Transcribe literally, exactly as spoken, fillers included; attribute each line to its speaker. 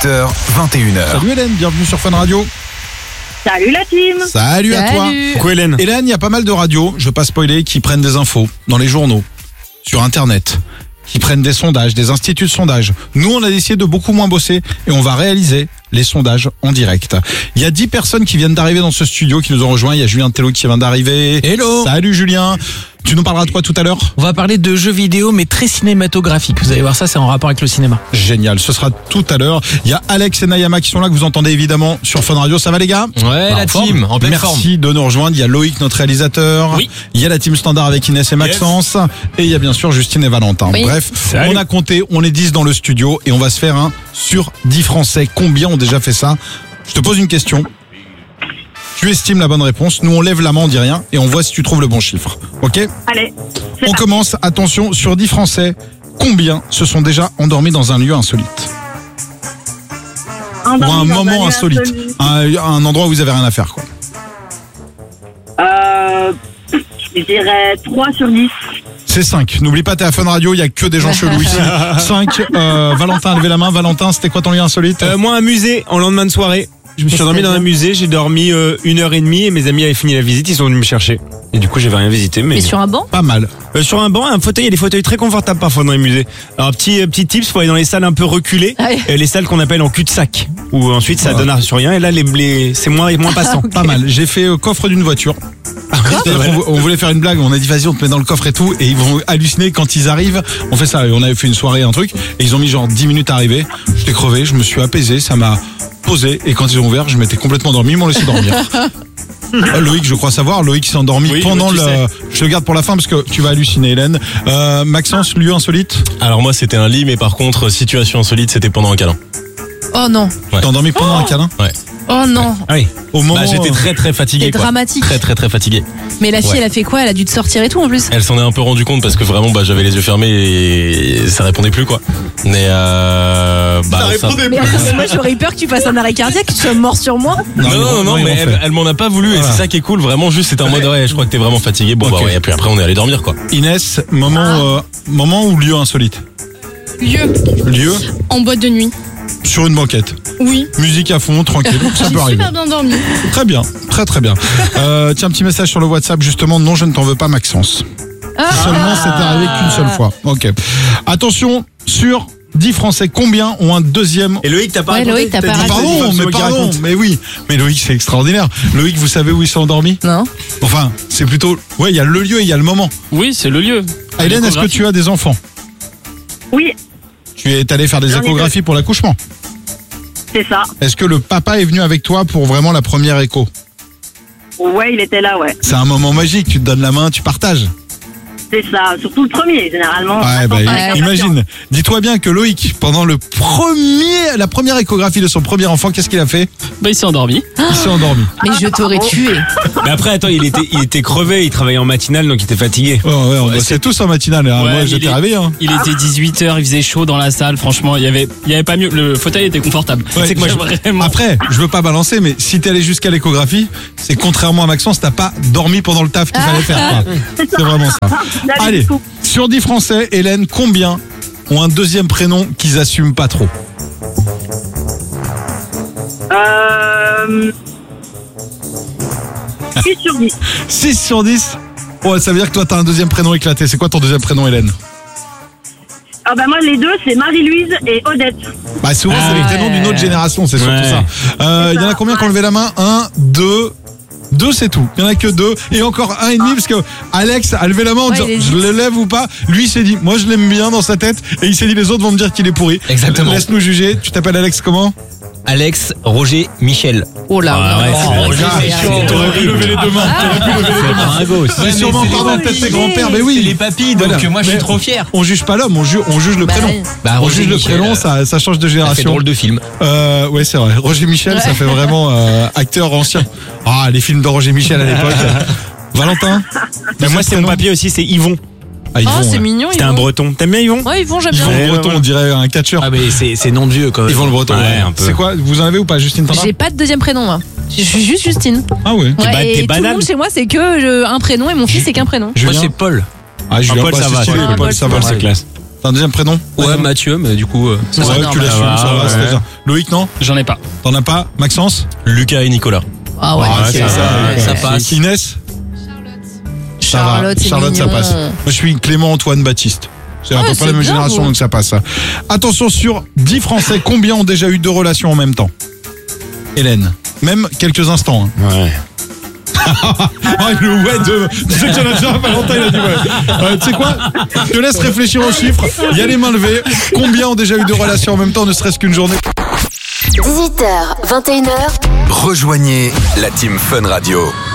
Speaker 1: dix-huit heures, vingt et une heures.
Speaker 2: Salut Hélène, bienvenue sur Fun Radio.
Speaker 3: Salut la team.
Speaker 2: Salut, Salut. à toi.
Speaker 4: Coucou Hélène.
Speaker 2: Hélène, il y a pas mal de radios, je veux pas spoiler, qui prennent des infos dans les journaux, sur internet, qui prennent des sondages, des instituts de sondage. Nous, on a décidé de beaucoup moins bosser et on va réaliser les sondages en direct. Il y a dix personnes qui viennent d'arriver dans ce studio, qui nous ont rejoints. Il y a Julien Tello qui vient d'arriver.
Speaker 5: Hello.
Speaker 2: Salut Julien. Tu nous parleras de quoi tout à l'heure ?
Speaker 5: On va parler de jeux vidéo, mais très cinématographiques. Vous allez voir ça, c'est en rapport avec le cinéma.
Speaker 2: Génial, ce sera tout à l'heure. Il y a Alex et Nayama qui sont là, que vous entendez évidemment sur Fun Radio. Ça va les gars ?
Speaker 5: Ouais,
Speaker 2: bah,
Speaker 5: la
Speaker 2: en
Speaker 5: team, en pleine
Speaker 2: Merci
Speaker 5: forme.
Speaker 2: Merci de nous rejoindre. Il y a Loïc, notre réalisateur.
Speaker 5: Oui.
Speaker 2: Il y a la team standard avec Inès et Maxence. Yes. Et il y a bien sûr Justine et Valentin.
Speaker 3: Oui.
Speaker 2: Bref,
Speaker 4: Salut.
Speaker 2: On a compté, on est dix dans le studio et on va se faire un sur dix Français. Combien ont déjà fait ça ? Je te pose une question. Tu estimes la bonne réponse. Nous, on lève la main, on dit rien et on voit si tu trouves le bon chiffre. Ok ?
Speaker 3: Allez.
Speaker 2: On commence. Attention, sur dix Français, combien se sont déjà endormis dans un lieu insolite ? Ou un moment insolite. Un, un endroit où vous avez rien à faire, quoi.
Speaker 3: Euh, je dirais trois sur dix.
Speaker 2: C'est cinq. N'oublie pas, t'es à Fun Radio, il y a que des gens chelous ici. cinq. Euh, Valentin a levé la main. Valentin, c'était quoi ton lieu insolite ?
Speaker 4: euh, Moi, un musée en lendemain de soirée. Je me suis endormi dans un musée, j'ai dormi euh, une heure et demie et mes amis avaient fini la visite, ils sont venus me chercher. Et du coup, j'avais rien visité. Mais,
Speaker 6: Mais sur un banc ?
Speaker 2: Pas mal.
Speaker 4: Euh, sur un banc, un fauteuil, il y a des fauteuils très confortables parfois dans les musées. Alors, petit, euh, petit tips, faut aller dans les salles un peu reculées,
Speaker 6: Ah oui.
Speaker 4: euh, les salles qu'on appelle en cul-de-sac, où ensuite ça
Speaker 2: Ouais.
Speaker 4: donne sur rien et là, les, les, c'est moins, moins passant.
Speaker 2: Pas mal. J'ai fait euh, coffre d'une voiture. C'est-à-dire qu'on- on voulait faire une blague, on a dit vas-y on te met dans le coffre et tout, et ils vont halluciner quand ils arrivent. On fait ça, on avait fait une soirée, un truc, et ils ont mis genre dix minutes à arriver. J'étais crevé, je me suis apaisé, ça m'a posé, et quand ils ont ouvert, je m'étais complètement endormi, ils m'ont laissé dormir. Ah, Loïc, je crois savoir, Loïc s'est endormi
Speaker 4: Oui,
Speaker 2: pendant
Speaker 4: tu
Speaker 2: le.
Speaker 4: sais.
Speaker 2: Je le garde pour la fin parce que tu vas halluciner, Hélène. Euh, Maxence, lieu insolite.
Speaker 7: Alors moi c'était un lit, mais par contre situation insolite c'était pendant un câlin.
Speaker 6: Oh non,
Speaker 7: Ouais.
Speaker 2: T'es endormi pendant un câlin.
Speaker 6: oh non,
Speaker 4: Ah oui.
Speaker 2: Au moment.
Speaker 7: Bah, j'étais très très fatigué.
Speaker 6: c'est
Speaker 7: quoi.
Speaker 6: dramatique.
Speaker 7: Très très très fatigué.
Speaker 6: Mais la fille,
Speaker 7: Ouais.
Speaker 6: elle a fait quoi ? Elle a dû te sortir et tout en plus.
Speaker 7: Elle s'en est un peu rendu compte parce que vraiment bah j'avais les yeux fermés et ça répondait plus quoi. Mais euh, bah, ça-
Speaker 6: Mais attends, moi j'aurais eu peur que tu fasses un arrêt cardiaque, que tu sois mort sur moi.
Speaker 7: Non non non, non,
Speaker 2: ils
Speaker 7: mais
Speaker 2: l'ont
Speaker 7: elle,
Speaker 2: fait.
Speaker 7: elle m'en a pas voulu
Speaker 2: Voilà.
Speaker 7: et c'est ça qui est cool. Vraiment juste c'était en mode ouais je crois que t'es vraiment fatigué. Bon
Speaker 2: Ok.
Speaker 7: bah ouais et puis après on est allé dormir quoi.
Speaker 2: Inès, moment, euh, moment ou lieu insolite.
Speaker 8: Lieu,
Speaker 2: Lieu
Speaker 8: en boîte de nuit.
Speaker 2: sur une banquette.
Speaker 8: Oui.
Speaker 2: Musique à fond, tranquille, ça
Speaker 8: J'ai
Speaker 2: peut arriver.
Speaker 8: super bien dormi.
Speaker 2: Très bien, très très bien. Euh, tiens, un petit message sur le WhatsApp, justement, non, je ne t'en veux pas, Maxence.
Speaker 6: Ah.
Speaker 2: Seulement, c'était arrivé qu'une seule fois. Ok. Attention, sur dix Français, combien ont un deuxième...
Speaker 4: Et Loïc, t'as pas
Speaker 6: Ouais,
Speaker 4: raconté
Speaker 6: Loïc, t'as
Speaker 4: dit-
Speaker 6: pas
Speaker 2: Ah,
Speaker 6: raconté.
Speaker 2: pardon,
Speaker 4: faut
Speaker 2: mais
Speaker 4: absolument qu'il
Speaker 2: pardon,
Speaker 4: raconte.
Speaker 2: mais oui. Mais Loïc, c'est extraordinaire. Loïc, vous savez où ils sont endormis ?
Speaker 6: Non.
Speaker 2: Enfin, c'est plutôt... Ouais, il y a le lieu et il y a le moment.
Speaker 9: Oui, c'est le lieu.
Speaker 2: Ah, Hélène, est-ce que tu as des enfants ?
Speaker 3: Oui,
Speaker 2: Tu es allé faire des
Speaker 3: J'en ai
Speaker 2: échographies pour l'accouchement.
Speaker 3: c'est ça.
Speaker 2: Est-ce que le papa est venu avec toi pour vraiment la première écho ?
Speaker 3: Ouais, il était là, ouais.
Speaker 2: C'est un moment magique, tu te donnes la main, tu partages.
Speaker 3: C'est ça. Surtout le premier, généralement.
Speaker 2: Ouais,
Speaker 3: On
Speaker 2: bah,
Speaker 3: attend avec
Speaker 2: imagine. Dis-toi bien que Loïc, pendant le premier, la première échographie de son premier enfant, qu'est-ce qu'il a fait ?
Speaker 9: Bah, il s'est endormi.
Speaker 2: Il s'est endormi.
Speaker 6: Mais je t'aurais tué.
Speaker 4: Mais après, attends, il était, il était crevé, il travaillait en matinale, donc il était fatigué.
Speaker 2: Oh, ouais, on
Speaker 9: Ouais,
Speaker 2: bossait
Speaker 9: c'est-
Speaker 2: tous en matinale. Hein.
Speaker 9: Ouais,
Speaker 2: Moi,
Speaker 9: mais
Speaker 2: j'étais
Speaker 9: il est-
Speaker 2: réveillé. Hein.
Speaker 9: Il était dix-huit heures, il faisait chaud dans la salle. Franchement, il y avait, il y avait pas mieux. Le fauteuil était confortable.
Speaker 2: Ouais,
Speaker 9: c'est que moi, je, vraiment.
Speaker 2: Après, je veux pas balancer, mais si t'es allé jusqu'à l'échographie, c'est contrairement à Maxence, t'as pas dormi pendant le taf qu'il fallait faire. quoi. C'est vraiment ça.
Speaker 3: Là, du
Speaker 2: Allez,
Speaker 3: coup.
Speaker 2: sur dix Français, Hélène, combien ont un deuxième prénom qu'ils assument pas trop ?
Speaker 3: Euh... six sur dix.
Speaker 2: six sur dix. Ouais, ça veut dire que toi, t'as un deuxième prénom éclaté. C'est quoi ton deuxième prénom, Hélène ?
Speaker 3: Ah bah moi, les deux, c'est Marie-Louise et Odette.
Speaker 2: Bah souvent,
Speaker 4: Ah
Speaker 2: c'est les
Speaker 6: ouais.
Speaker 2: prénoms d'une autre génération, c'est surtout
Speaker 4: Ouais.
Speaker 2: ça. Euh, Il y en a combien qui ont levé la main ? Un, deux... Deux, c'est tout. Il y en a que deux. Et encore un et demi, parce que Alex a levé la main en
Speaker 6: Ouais,
Speaker 2: disant
Speaker 6: il hésite.
Speaker 2: je le lève ou pas. Lui, il s'est dit moi, je l'aime bien dans sa tête. Et il s'est dit les autres vont me dire qu'il est pourri.
Speaker 5: Exactement.
Speaker 2: Laisse-nous juger. Tu t'appelles Alex comment ?
Speaker 5: Alex, Roger, Michel.
Speaker 6: Oh là.
Speaker 4: Ah,
Speaker 6: non,
Speaker 4: ouais,
Speaker 6: non,
Speaker 4: c'est
Speaker 6: non,
Speaker 4: Roger,
Speaker 6: non,
Speaker 4: c'est
Speaker 6: non,
Speaker 4: chiant.
Speaker 6: non,
Speaker 2: T'aurais pu lever les deux mains. T'aurais pu lever les deux mains.
Speaker 5: Un gosse.
Speaker 2: Mais sûrement, pardon, peut-être tes grands-pères. Mais oui.
Speaker 5: C'est les papilles, donc
Speaker 2: Voilà.
Speaker 5: moi je suis
Speaker 2: Mais
Speaker 5: trop fier.
Speaker 2: On juge pas l'homme, on juge, on juge le
Speaker 6: Bah,
Speaker 2: prénom.
Speaker 6: ouais.
Speaker 5: Bah,
Speaker 2: On
Speaker 5: Roger
Speaker 2: juge le
Speaker 5: Michel,
Speaker 2: prénom,
Speaker 5: euh,
Speaker 2: ça, ça change de
Speaker 5: Ça fait
Speaker 2: génération.
Speaker 5: drôle de film.
Speaker 2: Euh, ouais, c'est vrai. Roger Michel, ça fait vraiment euh, acteur ancien. Ah, les films de Roger Michel à l'époque. Valentin.
Speaker 4: Mais moi, c'est mon
Speaker 2: prénom
Speaker 4: papier aussi, c'est Yvon.
Speaker 2: Ah, Yvon,
Speaker 6: Oh, c'est
Speaker 2: ouais.
Speaker 6: mignon.
Speaker 4: C'était
Speaker 6: ils
Speaker 4: un
Speaker 6: vont.
Speaker 4: breton. T'aimes bien Yvon?
Speaker 6: Ouais, ils vont, j'aime
Speaker 2: Yvon
Speaker 6: bien.
Speaker 2: le
Speaker 4: Ouais,
Speaker 2: breton,
Speaker 4: ouais.
Speaker 2: on dirait un catcheur.
Speaker 5: Ah mais c'est c'est nom de vieux quand même.
Speaker 2: Yvon le breton,
Speaker 4: Ouais,
Speaker 2: ouais.
Speaker 4: un peu.
Speaker 2: C'est quoi? Vous en avez ou pas, Justine? T'en as?
Speaker 6: J'ai pas de deuxième prénom, moi. Je suis juste Justine.
Speaker 2: Ah ouais.
Speaker 4: T'es ba-
Speaker 6: Ouais,
Speaker 4: t'es
Speaker 6: et tout le
Speaker 4: banal.
Speaker 6: monde chez moi, c'est que euh, un prénom et mon fils, c'est qu'un prénom.
Speaker 5: Moi
Speaker 2: Julien.
Speaker 5: c'est Paul.
Speaker 2: Ah, Julien,
Speaker 4: Paul,
Speaker 2: bah,
Speaker 4: ça
Speaker 2: c'est
Speaker 4: va.
Speaker 2: stylé,
Speaker 4: c'est
Speaker 2: Paul,
Speaker 4: Paul,
Speaker 2: ça
Speaker 4: Paul,
Speaker 2: va.
Speaker 4: c'est classe.
Speaker 2: T'as un deuxième prénom?
Speaker 1: Ouais, Mathieu, mais du coup. Euh,
Speaker 2: Ouais,
Speaker 6: c'est
Speaker 2: tu
Speaker 6: normal.
Speaker 2: l'assumes,
Speaker 4: Ah,
Speaker 2: ça va,
Speaker 4: ouais.
Speaker 2: c'est déjà. Loïc, non?
Speaker 9: J'en ai pas.
Speaker 2: T'en as pas? Maxence?
Speaker 7: Lucas et Nicolas.
Speaker 6: Ah ouais,
Speaker 2: Ouais,
Speaker 6: ok.
Speaker 2: c'est ça,
Speaker 6: Ouais,
Speaker 1: ça
Speaker 6: ouais.
Speaker 1: passe.
Speaker 2: Inès? Ça va.
Speaker 6: Charlotte, c'est
Speaker 2: Charlotte, ça
Speaker 6: mignon.
Speaker 2: passe. Moi, je suis Clément Antoine Baptiste. C'est à
Speaker 6: Ouais,
Speaker 2: peu près la
Speaker 6: c'est
Speaker 2: même
Speaker 6: bien,
Speaker 2: génération,
Speaker 6: vous.
Speaker 2: donc ça passe. Attention, sur dix Français, combien ont déjà eu deux relations en même temps? Hélène. Même quelques instants. Hein.
Speaker 4: Ouais.
Speaker 2: Ah, le ouais de. Tu sais que j'en ai déjà, Valentin, il a dit ouais. Euh, tu sais quoi? Je te laisse réfléchir aux chiffres. Il y a les mains levées. Combien ont déjà eu deux relations en même temps, ne serait-ce qu'une journée?
Speaker 10: dix-huit heures, vingt et une heures.
Speaker 11: Rejoignez la team Fun Radio.